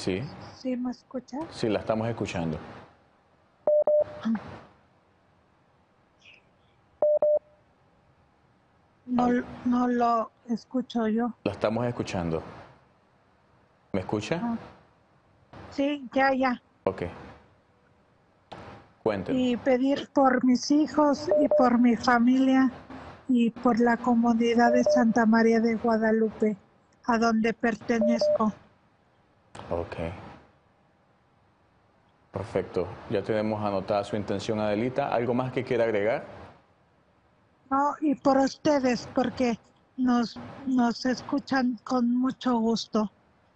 Sí, ¿Sí me escucha? sí, la estamos escuchando. No, no lo escucho yo. La estamos escuchando. ¿Me escucha? Ah, sí, ya. Ok. Cuéntenos. Y pedir por mis hijos y por mi familia y por la comunidad de Santa María de Guadalupe, a donde pertenezco. Ok. Perfecto. Ya tenemos anotada su intención, Adelita. ¿Algo más que quiera agregar? No, y por ustedes, porque nos escuchan con mucho gusto.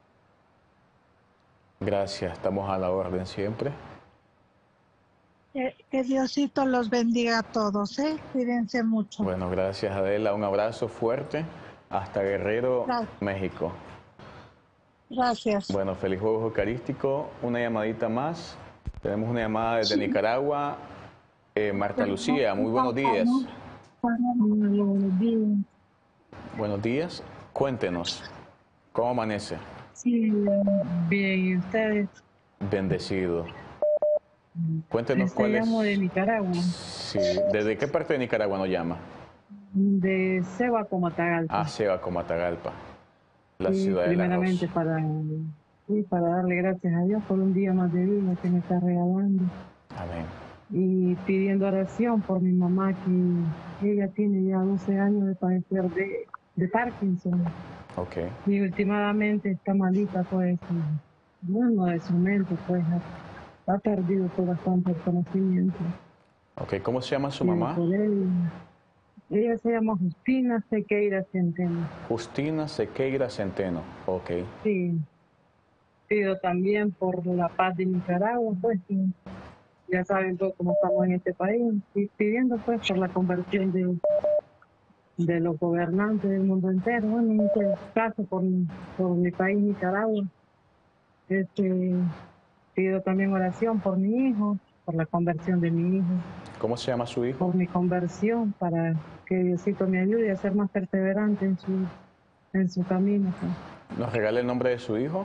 Gracias. Estamos a la orden siempre. Que Diosito los bendiga a todos, ¿eh? Cuídense mucho. Bueno, gracias, Adela. Un abrazo fuerte. Hasta Guerrero, México. Gracias. Bueno, feliz Jueves Eucarístico. Una llamadita más. Tenemos una llamada desde Nicaragua. Marta Lucía, muy buenos días. Buenos días. Buenos días. Cuéntenos, ¿cómo amanece? Sí, bien, ¿y ustedes? Bendecido. Cuéntenos cuál es... llamo de Nicaragua. Sí. ¿Desde qué parte de Nicaragua nos llama? De Cebaco, Matagalpa. Ah, Cebaco, Matagalpa, la ciudad del primeramente arroz. para darle gracias a Dios por un día más de vida que me está regalando. Amén. Y pidiendo oración por mi mamá, que ella tiene ya 12 años de padecer de Parkinson. Ok. Y últimamente está malita, pues, bueno, de su mente, pues, ha perdido por bastante el conocimiento. Ok, ¿cómo se llama su Pido mamá? por ella se llama Justina Sequeira Centeno. Justina Sequeira Centeno. Ok. Sí. Pido también por la paz de Nicaragua, pues, ya saben pues cómo estamos en este país, y pidiendo pues por la conversión de los gobernantes del mundo entero, bueno, en este caso por mi país, Nicaragua. Pido también oración por mi hijo, por la conversión de mi hijo, ¿Cómo se llama su hijo? por mi conversión, para que Diosito me ayude a ser más perseverante en su camino. Pues. ¿Nos regala el nombre de su hijo?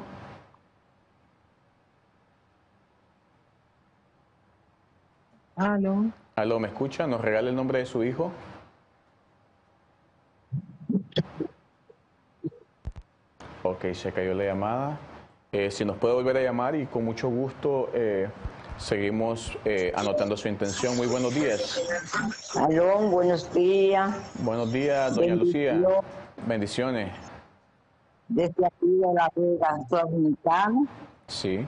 Aló. Aló, ¿me escucha? ¿Nos regala el nombre de su hijo? Ok, se cayó la llamada. Si nos puede volver a llamar y con mucho gusto seguimos anotando su intención. Muy buenos días. Aló, buenos días. Buenos días, doña Lucía. Bendiciones. Desde aquí de la Vega Dominicana. Sí.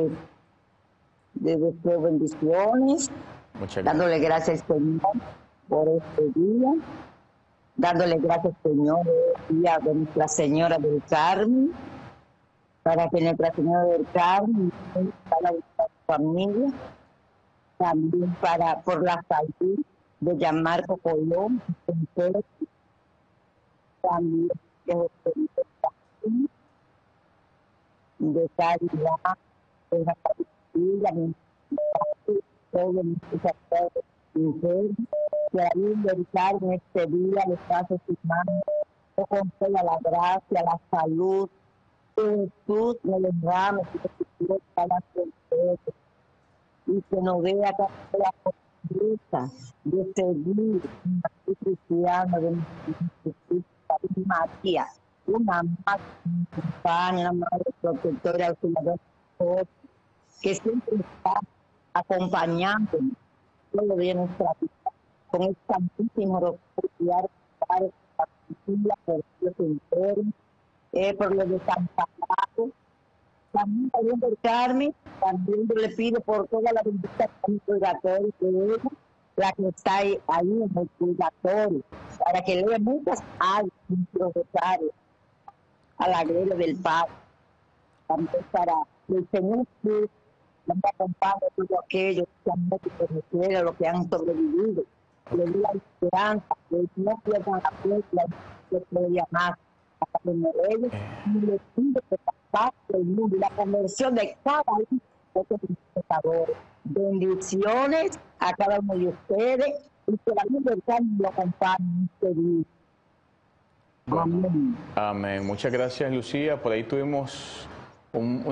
De deseo bendiciones. Muchas gracias. Dándole gracias, Señor, por este día. Dándole gracias, Señor, por el día de Nuestra Señora del Carmen. Para que Nuestra Señora del Carmen, para nuestra familia, también por la salud de Gianmarco Colón, también de caridad, de la familia, todos nuestros actores enfermos, que ahí dedicar en este día les paso sus manos, o conceda la gracia, la salud, que Jesús me les derrame, que Dios para ustedes, y que nos dé a la fortaleza de seguir una cristiana de María, una madre compañera, una madre protectora, auxiliadora, que siempre está acompañándonos todo lo de nuestra vida, con el santísimo rosario, para la familia, por los enfermos, por los desamparados. También del Carmen, también yo le pido por toda la bendita purgatorio de ella, la que está ahí en el purgatorio, para que lea muchas almas en su rosario, a la gloria del Padre, también para que el Señor nos acompañe a todos aquellos que han muerto por nosotros, los que han sobrevivido, le dé la esperanza, que no pierdan la fe, que todavía más, para que ellos, y le pido que del mundo y la conversión de cada uno de estos pecadores. Bendiciones a cada uno de ustedes y que la luz del Carmen lo acompañe en este día. Bueno, Amén. amén. Muchas gracias, Lucía. Por ahí tuvimos un